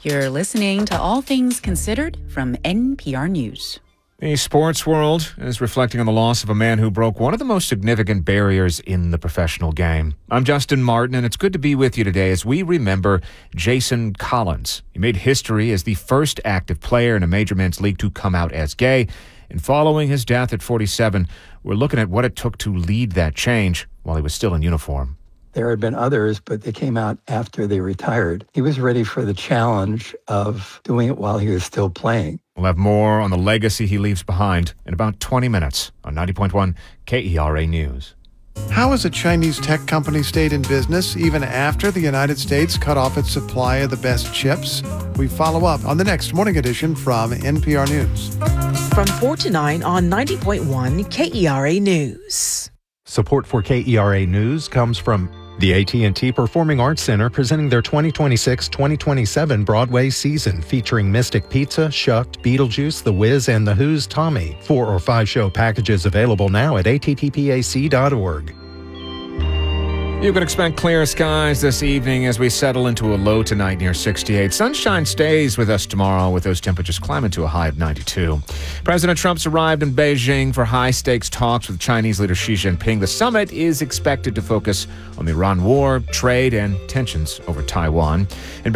You're listening to All Things Considered from NPR News. The sports world is reflecting on the loss of a man who broke one of the most significant barriers in the professional game. I'm Justin Martin, and it's good to be with you today as we remember Jason Collins. He made history as the first active player in a major men's league to come out as gay. And following his death at 47, we're looking at what it took to lead that change while he was still in uniform. There had been others, but they came out after they retired. He was ready for the challenge of doing it while he was still playing. We'll have more on the legacy he leaves behind in about 20 minutes on 90.1 KERA News. How has a Chinese tech company stayed in business even after the United States cut off its supply of the best chips? We follow up on the next morning edition from NPR News. From 4 to 9 on 90.1 KERA News. Support for KERA News comes from the AT&T Performing Arts Center, presenting their 2026-2027 Broadway season featuring Mystic Pizza, Shucked, Beetlejuice, The Wiz, and The Who's Tommy. 4 or 5 show packages available now at attpac.org. You can expect clear skies this evening as we settle into a low tonight near 68. Sunshine stays with us tomorrow with those temperatures climbing to a high of 92. President Trump's arrived in Beijing for high-stakes talks with Chinese leader Xi Jinping. The summit is expected to focus on the Iran war, trade, and tensions over Taiwan.